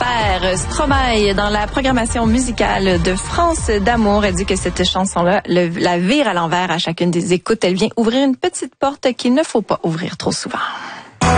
l'envers. Stromae, dans la programmation musicale de France d'amour, elle dit que cette chanson-là la vire à l'envers à chacune des écoutes. Elle vient ouvrir une petite porte qu'il ne faut pas ouvrir trop souvent.